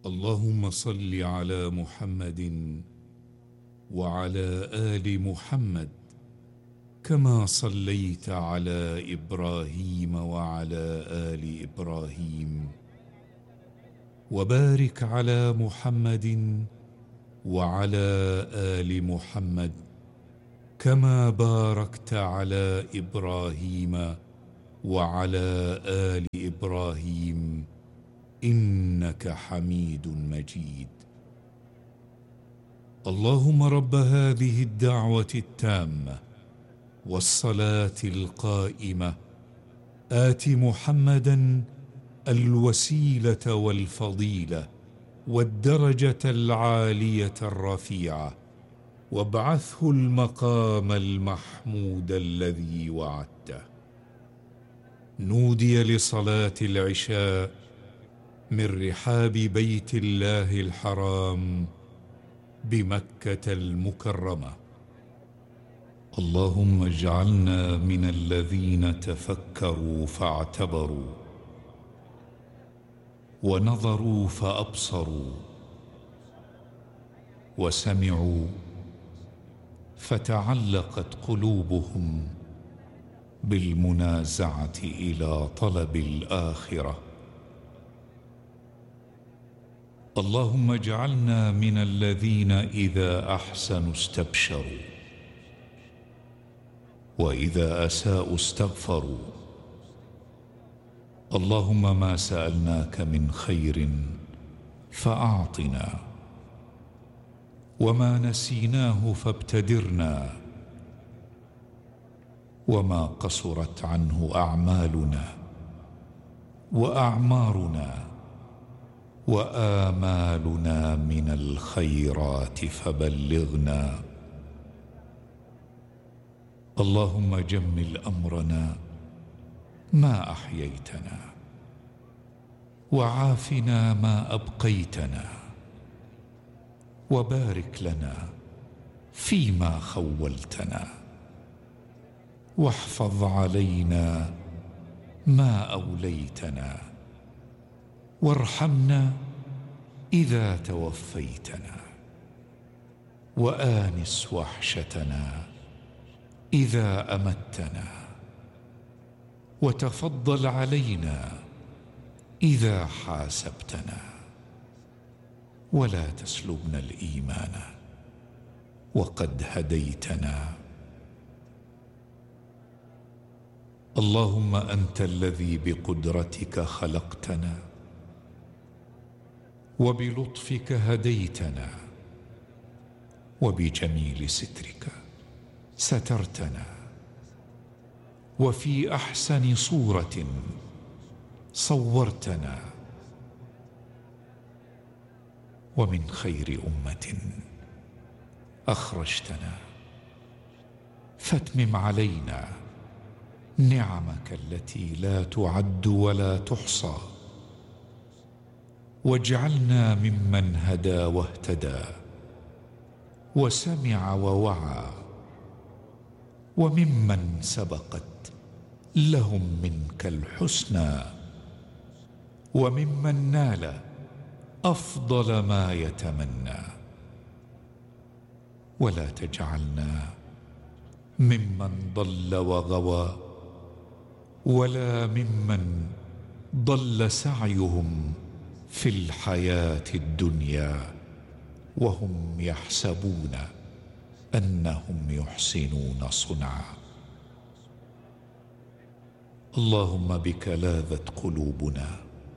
اللهم صل على محمد وعلى آل محمد كما صليت على إبراهيم وعلى آل إبراهيم، وبارك على محمد وعلى آل محمد كما باركت على إبراهيم وعلى آل إبراهيم إنك حميد مجيد. اللهم رب هذه الدعوة التامة والصلاة القائمة آت محمدا الوسيلة والفضيلة والدرجة العالية الرفيعة، وابعثه المقام المحمود الذي وعدته. نودي لصلاة العشاء من رحاب بيت الله الحرام بمكة المكرمة. اللهم اجعلنا من الذين تفكروا فاعتبروا، ونظروا فأبصروا، وسمعوا فتعلقت قلوبهم بالمنازعة إلى طلب الآخرة. اللهم اجعلنا من الذين إذا أحسنوا استبشروا، وإذا أساءوا استغفروا. اللهم ما سألناك من خير فأعطنا، وما نسيناه فابتدرنا، وما قصرت عنه أعمالنا وأعمارنا وآمالنا من الخيرات فبلغنا. اللهم جمل أمرنا ما أحييتنا، وعافنا ما أبقيتنا، وبارك لنا فيما خولتنا، واحفظ علينا ما أوليتنا، وارحمنا إذا توفيتنا، وآنس وحشتنا إذا أمتنا، وتفضل علينا إذا حاسبتنا، ولا تسلبنا الإيمان وقد هديتنا. اللهم أنت الذي بقدرتك خلقتنا، وبلطفك هديتنا، وبجميل سترك سترتنا، وفي أحسن صورة صورتنا، ومن خير أمة أخرجتنا. فاتمم علينا نعمك التي لا تعد ولا تحصى، واجعلنا ممن هدى واهتدى وسمع ووعى، وممن سبقت لهم منك الحسنى، وممن نال أفضل ما يتمنى. ولا تجعلنا ممن ضل وغوى، ولا ممن ضل سعيهم في الحياة الدنيا وهم يحسبون أنهم يحسنون صنعا. اللهم بك لاذت قلوبنا،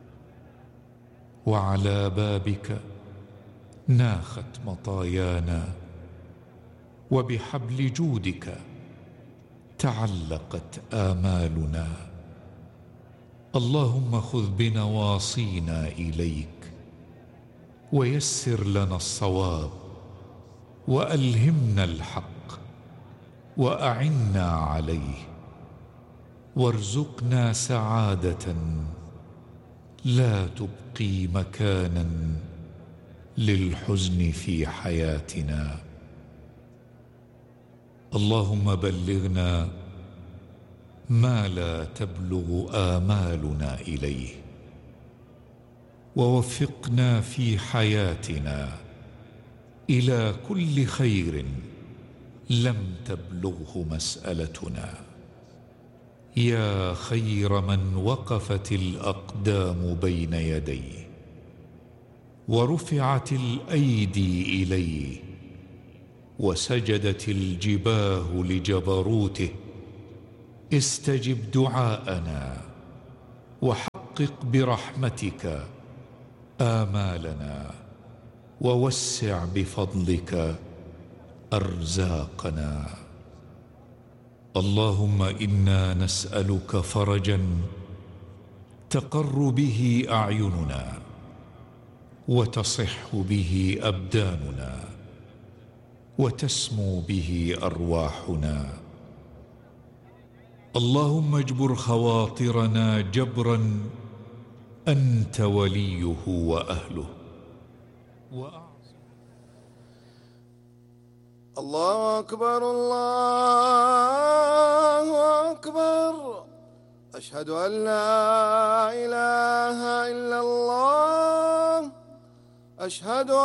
وعلى بابك ناخت مطايانا، وبحبل جودك تعلقت آمالنا. اللهم خذ بنواصينا إليك، ويسر لنا الصواب، وألهمنا الحق، وأعنا عليه، وارزقنا سعادة لا تبقي مكانا للحزن في حياتنا. اللهم بلغنا ما لا تبلغ آمالنا إليه، ووفقنا في حياتنا إلى كل خير لم تبلغه مسألتنا، يا خير من وقفت الأقدام بين يديه ورفعت الأيدي إليه وسجدت الجباه لجبروته. استجب دعاءنا وحقق برحمتك آمالنا ووسع بفضلك أرزاقنا. اللهم إنا نسألك فرجا تقر به أعيننا وتصح به أبداننا وتسمو به أرواحنا. اللهم اجبر خواطرنا جبرا أنت وليه وأهله. الله أكبر الله أكبر، أشهد أن لا إله إلا الله، أشهد